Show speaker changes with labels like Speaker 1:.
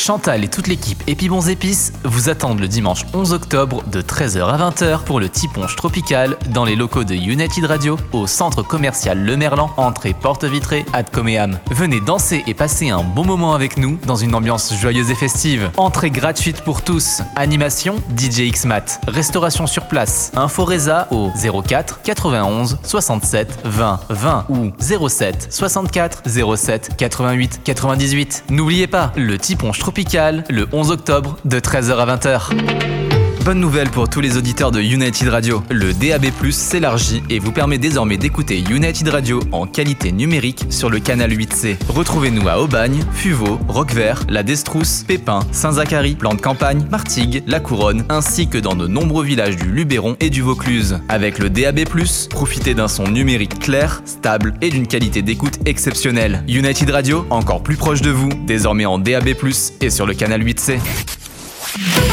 Speaker 1: Chantal et toute l'équipe Épibons Épices vous attendent le dimanche 11 octobre de 13h à 20h pour le Tiponche Tropical dans les locaux de United Radio au centre commercial Le Merlan, entrée porte vitrée à Coméam. Venez danser et passer un bon moment avec nous dans une ambiance joyeuse et festive. Entrée gratuite pour tous. Animation DJ Xmat. Restauration sur place. Info Reza au 04 91 67 20 20 ou 07 64 07 88 98. N'oubliez pas, le Tiponche Tropical, le 11 octobre de 13h à 20h. Bonne nouvelle pour tous les auditeurs de United Radio. Le DAB+ s'élargit et vous permet désormais d'écouter United Radio en qualité numérique sur le canal 8C. Retrouvez-nous à Aubagne, Fuveau, Roquevert, La Destrousse, Pépin, Saint-Zacharie, Plan-de-Campagne, Martigues, La Couronne, ainsi que dans de nombreux villages du Luberon et du Vaucluse. Avec le DAB+, profitez d'un son numérique clair, stable et d'une qualité d'écoute exceptionnelle. United Radio, encore plus proche de vous, désormais en DAB+, et sur le canal 8C.